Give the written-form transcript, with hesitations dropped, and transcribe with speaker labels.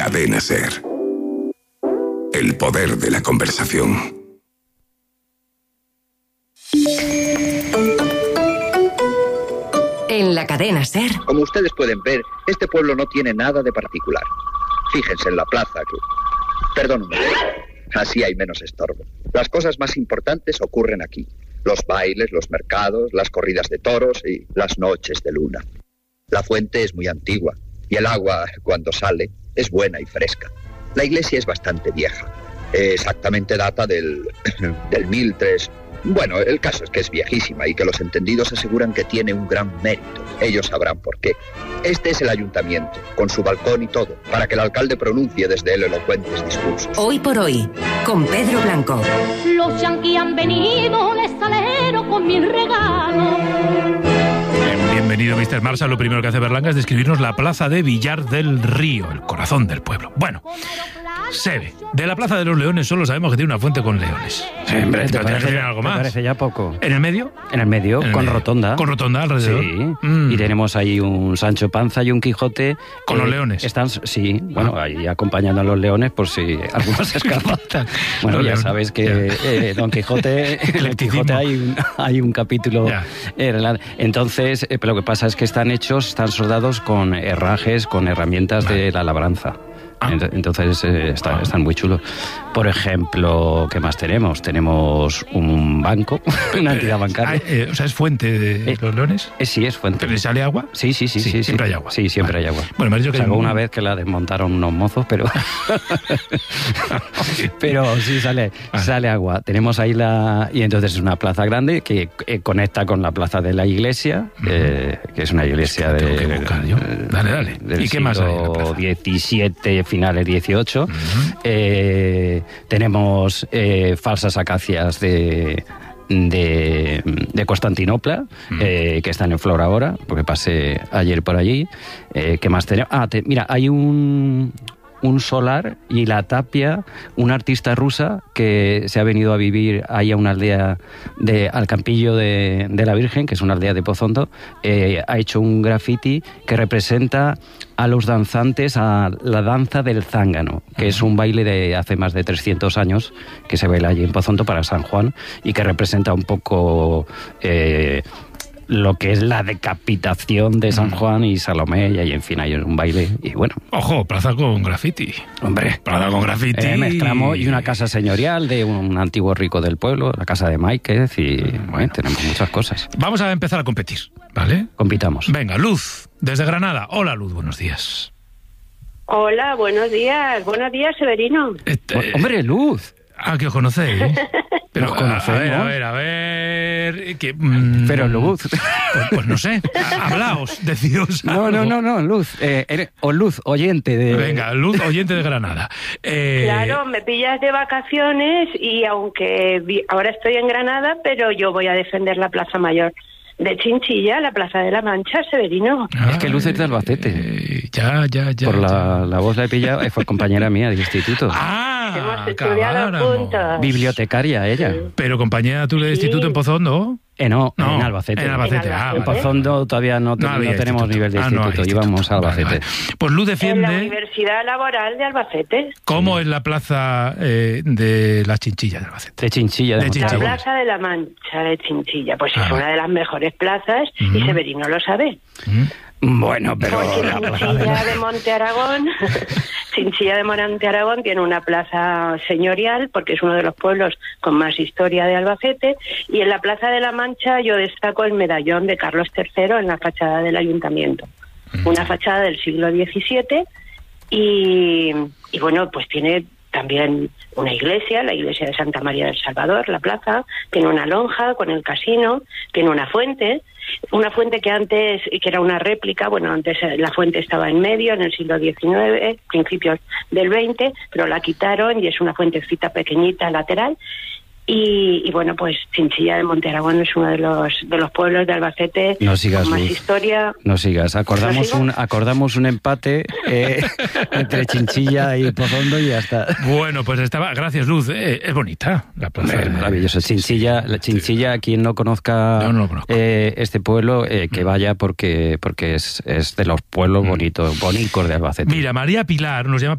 Speaker 1: Cadena SER. El poder de la conversación.
Speaker 2: En la Cadena SER.
Speaker 3: Como ustedes pueden ver, este pueblo no tiene nada de particular. Fíjense en la plaza que... Perdón un momento. Así hay menos estorbo. Las cosas más importantes ocurren aquí. Los bailes, los mercados, las corridas de toros y las noches de luna. La fuente es muy antigua y el agua, cuando sale, es buena y fresca. La iglesia es bastante vieja. Exactamente data del 1003. Bueno, el caso es que es viejísima y que los entendidos aseguran que tiene un gran mérito. Ellos sabrán por qué. Este es el ayuntamiento, con su balcón y todo, para que el alcalde pronuncie desde él elocuentes discursos.
Speaker 2: Hoy por hoy, con Pedro Blanco.
Speaker 4: Los yanquis han venido, les salero con mis regalos.
Speaker 5: Bienvenido, Mr. Marshall. Lo primero que hace Berlanga es describirnos la plaza de Villar del Río, el corazón del pueblo. Bueno, se ve. De la Plaza de los Leones solo sabemos que tiene una fuente con leones.
Speaker 6: Sí, hombre,
Speaker 5: ¿te parece algo más?
Speaker 6: Me parece ya poco.
Speaker 5: ¿En el medio?
Speaker 6: En el medio, con rotonda.
Speaker 5: Con rotonda alrededor.
Speaker 6: Sí, y tenemos ahí un Sancho Panza y un Quijote.
Speaker 5: ¿Con los leones?
Speaker 6: Están, sí, bueno, ahí acompañando a los leones por si alguno se escapa. Bueno, ya sabes que Don Quijote, en el Quijote hay un capítulo. Entonces, lo que pasa es que están soldados con herrajes, con herramientas de la labranza. Entonces están muy chulos. Por ejemplo, ¿qué más tenemos? Tenemos un banco, una entidad bancaria.
Speaker 5: O sea, ¿es fuente de los leones?
Speaker 6: Sí, es fuente.
Speaker 5: ¿Pero le sale agua?
Speaker 6: Sí.
Speaker 5: Siempre hay agua.
Speaker 6: Sí, siempre hay agua.
Speaker 5: Bueno, me ha dicho que
Speaker 6: una vez que la desmontaron unos mozos, pero pero sí sale agua. Tenemos ahí y entonces es una plaza grande que conecta con la plaza de la iglesia, que es una iglesia
Speaker 5: Dale. ¿Y qué más hay en la plaza?
Speaker 6: 17, finales 18. Tenemos falsas acacias de Constantinopla, que están en flor ahora, porque pasé ayer por allí. ¿Qué más tenemos? Mira, hay un solar y la tapia, una artista rusa que se ha venido a vivir ahí a una aldea al Campillo de la Virgen, que es una aldea de Pozondo, ha hecho un graffiti que representa a los danzantes a la danza del zángano, que es un baile de hace más de 300 años que se baila allí en Pozondo para San Juan y que representa un poco lo que es la decapitación de San Juan y Salomé, y ahí, en fin, hay un baile, y bueno.
Speaker 5: Ojo, plaza con graffiti.
Speaker 6: Hombre.
Speaker 5: Plaza con graffiti.
Speaker 6: Mezclamos, y una casa señorial de un antiguo rico del pueblo, la casa de Máiquez, y bueno, tenemos muchas cosas.
Speaker 5: Vamos a empezar a competir, ¿vale?
Speaker 6: Compitamos.
Speaker 5: Venga, Luz, desde Granada. Hola, Luz, buenos días.
Speaker 7: Hola, buenos días. Buenos días, Severino.
Speaker 6: Hombre, Luz.
Speaker 5: Que os conocéis. Pero
Speaker 6: nos conocemos.
Speaker 5: A ver.
Speaker 6: Pero Luz.
Speaker 5: Pues no sé. Hablaos, deciros.
Speaker 6: No, Luz. Luz, oyente de.
Speaker 5: Venga, Luz, oyente de Granada.
Speaker 7: Claro, me pillas de vacaciones y aunque ahora estoy en Granada, pero yo voy a defender la Plaza Mayor de Chinchilla, la Plaza de la Mancha, Severino.
Speaker 6: Es que Luz es de Albacete.
Speaker 5: Ya.
Speaker 6: Por la voz la he pillado, fue compañera mía de instituto.
Speaker 7: Hemos estudiado juntos.
Speaker 6: Bibliotecaria ella.
Speaker 5: Pero compañera tú de instituto en Pozondo.
Speaker 6: No, en Albacete.
Speaker 5: En Albacete,
Speaker 6: En Pozondo todavía no tenemos nivel de instituto, íbamos a Albacete. Vale.
Speaker 5: Pues Luz defiende...
Speaker 7: En la Universidad Laboral de Albacete.
Speaker 5: ¿Cómo es la plaza de la Chinchilla de Albacete?
Speaker 6: De Chinchilla.
Speaker 7: La Plaza de la Mancha de Chinchilla, pues es una de las mejores plazas y Severino lo sabe.
Speaker 6: Bueno, pero...
Speaker 7: Chinchilla de Monte Aragón... Chinchilla de Monte Aragón tiene una plaza señorial porque es uno de los pueblos con más historia de Albacete, y en la Plaza de la Mancha yo destaco el medallón de Carlos III en la fachada del ayuntamiento. Una fachada del siglo XVII y bueno, pues tiene también una iglesia, la iglesia de Santa María del Salvador, la plaza, tiene una lonja con el casino, tiene una fuente que antes, que era una réplica, bueno, antes la fuente estaba en medio, en el siglo XIX, principios del XX, pero la quitaron y es una fuentecita pequeñita lateral. Y bueno, pues Chinchilla de Monte Aragón es uno de los pueblos de Albacete con más historia.
Speaker 6: No sigas, acordamos un empate entre Chinchilla y Pozondo y ya está.
Speaker 5: Bueno, pues gracias, Luz, es bonita la plaza.
Speaker 6: Maravilloso. Chinchilla, quien no conozca este pueblo, que vaya porque es de los pueblos bonitos de Albacete.
Speaker 5: Mira, María Pilar nos llama